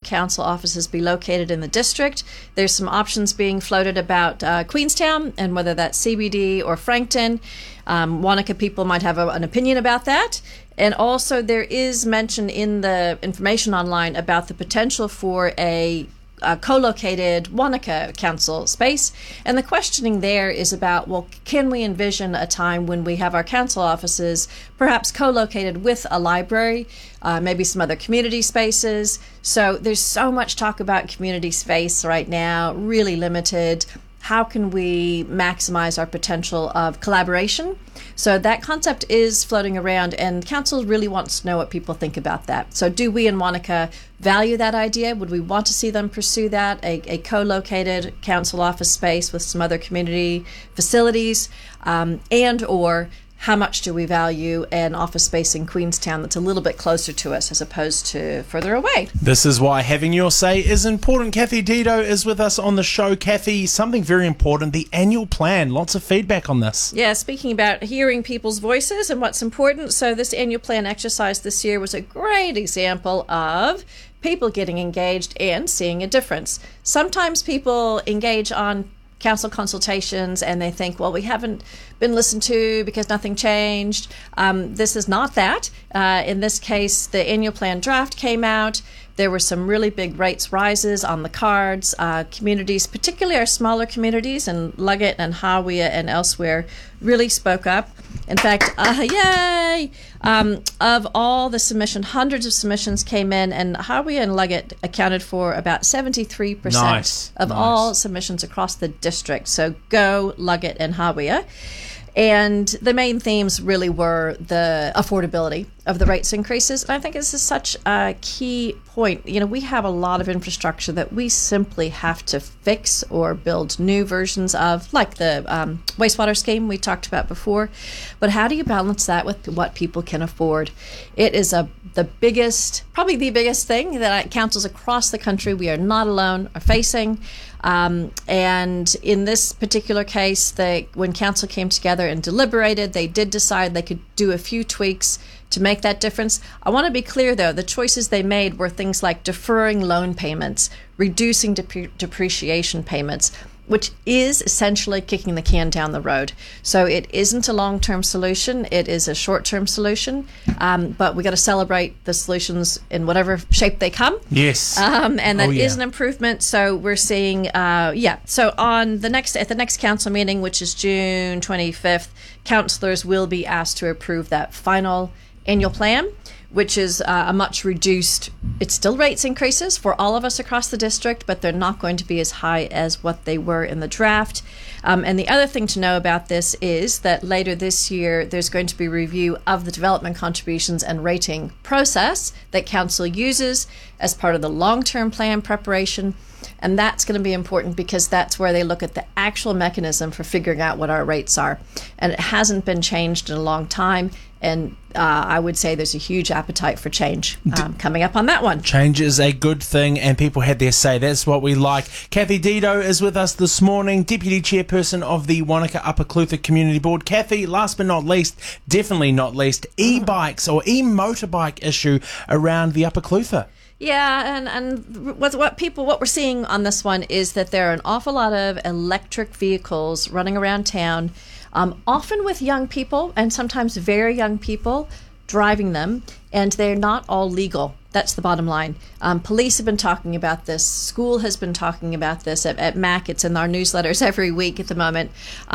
council offices be located in the district. There's some options being floated about Queenstown and whether that's CBD or Frankton. Wanaka people might have an opinion about that. And also there is mention in the information online about the potential for a co-located Wanaka council space. And the questioning there is about, well, can we envision a time when we have our council offices perhaps co-located with a library, maybe some other community spaces? So there's so much talk about community space right now, really limited. How can we maximize our potential of collaboration? So that concept is floating around, and council really wants to know what people think about that. So do we in Wanaka value that idea? Would we want to see them pursue that, a co-located council office space with some other community facilities? And or how much do we value an office space in Queenstown that's a little bit closer to us as opposed to further away? This is why having your say is important. Kathy Dido is with us on the show. Kathy, something very important, the annual plan. Lots of feedback on this. Yeah, speaking about hearing people's voices and what's important. So this annual plan exercise this year was a great example of people getting engaged and seeing a difference. Sometimes people engage on council consultations and they think, well, we haven't been listened to because nothing changed. This is not that. In this case, the annual plan draft came out. There were some really big rates rises on the cards. Communities, particularly our smaller communities in Luggett and Hawea and elsewhere, really spoke up. In fact, yay! Of all the submissions, hundreds of submissions came in, and Hawea and Luggett accounted for about 73% of all submissions across the district. So go Luggett and Hawea. And the main themes really were the affordability of the rates increases. And I think this is such a key point. You know, we have a lot of infrastructure that we simply have to fix or build new versions of, like the wastewater scheme we talked about before. But how do you balance that with what people can afford? It is probably the biggest thing that councils across the country, we are not alone, are facing. And in this particular case, when council came together and deliberated, they did decide they could do a few tweaks to make that difference. I want to be clear, though, the choices they made were things like deferring loan payments, reducing depreciation payments, which is essentially kicking the can down the road. So it isn't a long-term solution. It is a short-term solution. But we got to celebrate the solutions in whatever shape they come. Yes. And that is an improvement. So we're seeing, So at the next council meeting, which is June 25th, councillors will be asked to approve that final annual plan, which is a much reduced, it's still rates increases for all of us across the district, but they're not going to be as high as what they were in the draft. And the other thing to know about this is that later this year, there's going to be a review of the development contributions and rating process that council uses as part of the long-term plan preparation. And that's going to be important because that's where they look at the actual mechanism for figuring out what our rates are. And it hasn't been changed in a long time. And I would say there's a huge appetite for change coming up on that one. Change is a good thing, and people had their say. That's what we like. Kathy Dido is with us this morning, Deputy Chairperson of the Wanaka Upper Clutha Community Board. Kathy, last but not least, definitely not least, e-bikes or e-motorbike issue around the Upper Clutha. Yeah, and what we're seeing on this one is that there are an awful lot of electric vehicles running around town, often with young people and sometimes very young people driving them, and they're not all legal. That's the bottom line. Police have been talking about this. School has been talking about this at MAC. It's in our newsletters every week at the moment.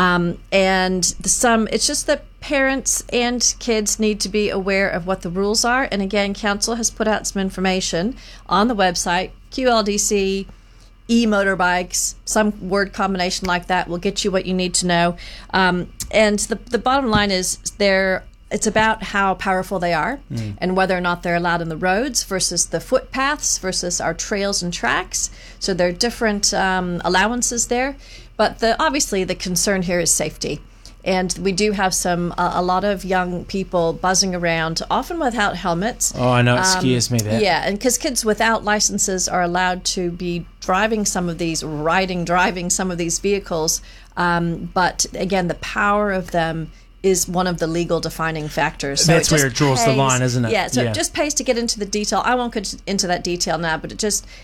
It's just that parents and kids need to be aware of what the rules are. And again, council has put out some information on the website, QLDC, e-motorbikes, some word combination like that will get you what you need to know. And the bottom line is it's about how powerful they are and whether or not they're allowed in the roads versus the footpaths versus our trails and tracks. So there are different allowances there. But obviously the concern here is safety. And we do have a lot of young people buzzing around, often without helmets. Oh, I know, it scares me, that. Yeah, and because kids without licenses are allowed to be driving some of these vehicles. But again, the power of them is one of the legal defining factors. So that's where it draws the line, isn't it? Yeah, so it just pays to get into the detail. I won't get into that detail now, but